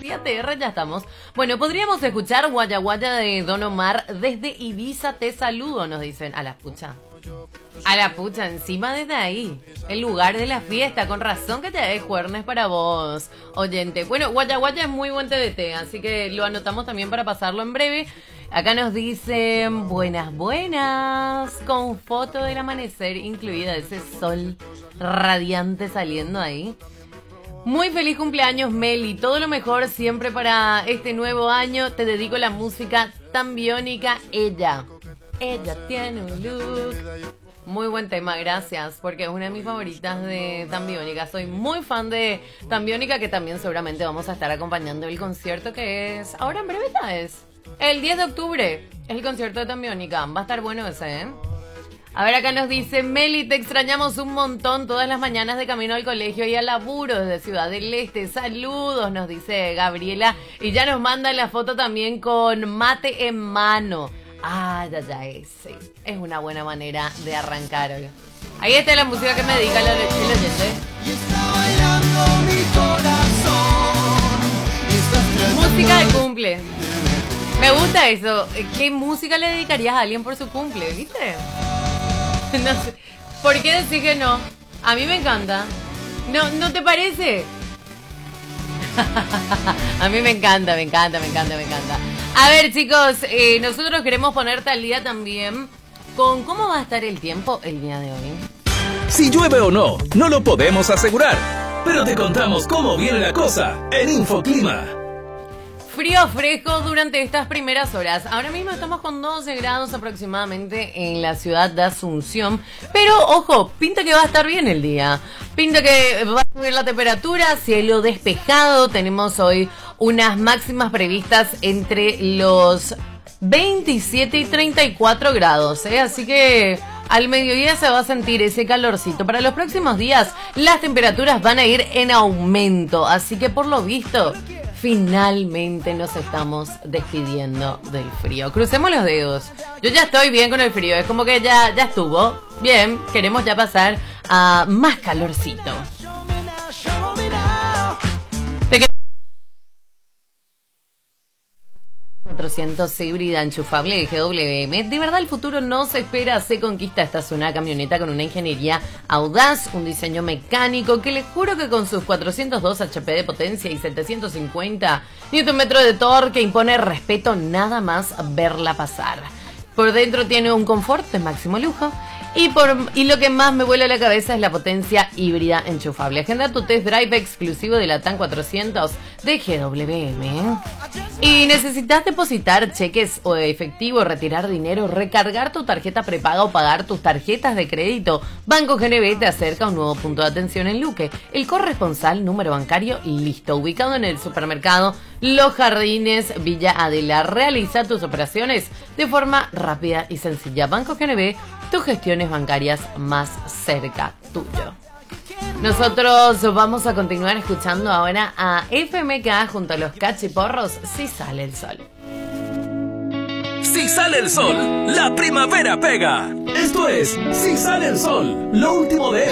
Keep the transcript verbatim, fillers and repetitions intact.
siete R ya estamos. Bueno, podríamos escuchar Guaya Guaya de Don Omar desde Ibiza, te saludo, nos dicen. A la pucha. A la pucha, encima desde ahí. El lugar de la fiesta, con razón que te des cuernes para vos, oyente. Bueno, Guaya Guaya es muy buen T D T, así que lo anotamos también para pasarlo en breve. Acá nos dicen, buenas, buenas, con foto del amanecer incluida, ese sol radiante saliendo ahí. Muy feliz cumpleaños, Meli, todo lo mejor siempre para este nuevo año. Te dedico la música tan biónica, ella. Ella tiene un look. Muy buen tema, gracias, porque es una de mis favoritas de Tan Biónica. Soy muy fan de Tan Biónica, que también seguramente vamos a estar acompañando el concierto que es, ahora en breve ya es. El diez de octubre es el concierto de Tan Biónica. Va a estar bueno ese, ¿eh? A ver, acá nos dice, Meli, te extrañamos un montón todas las mañanas de camino al colegio y al laburo desde Ciudad del Este. Saludos, nos dice Gabriela. Y ya nos manda la foto también con mate en mano. Ah, ya, ya, sí. Es una buena manera de arrancar. Ahí está la música que me dedica el oyente. Y está bailando mi corazón. Música de cumple. Me gusta eso. ¿Qué música le dedicarías a alguien por su cumple? ¿Viste? No sé. ¿Por qué decir que no? A mí me encanta. ¿No, no te parece? A mí me encanta, me encanta, me encanta, me encanta. A ver, chicos, eh, nosotros queremos ponerte al día también con cómo va a estar el tiempo el día de hoy. Si llueve o no, no lo podemos asegurar, pero te contamos cómo viene la cosa en Infoclima. Frío fresco durante estas primeras horas. Ahora mismo estamos con doce grados aproximadamente en la ciudad de Asunción. Pero, ojo, pinta que va a estar bien el día. Pinta que va a subir la temperatura, cielo despejado. Tenemos hoy unas máximas previstas entre los veintisiete y treinta y cuatro grados, ¿eh? Así que al mediodía se va a sentir ese calorcito. Para los próximos días las temperaturas van a ir en aumento. Así que por lo visto, finalmente nos estamos despidiendo del frío. Crucemos los dedos. Yo ya estoy bien con el frío. Es como que ya, ya estuvo. Bien, queremos ya pasar a más calorcito. cuatrocientos híbrida enchufable de G W M. De verdad el futuro no se espera, se conquista. Esta es una camioneta con una ingeniería audaz, un diseño mecánico que les juro que con sus cuatrocientos dos H P de potencia y setecientos cincuenta newton metros de torque impone respeto nada más verla pasar. Por dentro tiene un confort de máximo lujo. Y, por, y lo que más me vuela la cabeza es la potencia híbrida enchufable. Agenda tu test drive exclusivo de la TAN cuatrocientos de G W M. Y necesitas depositar cheques o efectivo, retirar dinero, recargar tu tarjeta prepaga o pagar tus tarjetas de crédito. Banco G N B te acerca a un nuevo punto de atención en Luque. El corresponsal, número bancario listo. Ubicado en el supermercado Los Jardines, Villa Adela. Realiza tus operaciones de forma rápida y sencilla. Banco G N B, tus gestiones bancarias más cerca tuyo. Nosotros vamos a continuar escuchando ahora a F M K junto a los Cachiporros, Si Sale el Sol. Si sale el sol, la primavera pega. Esto es Si Sale el Sol, lo último de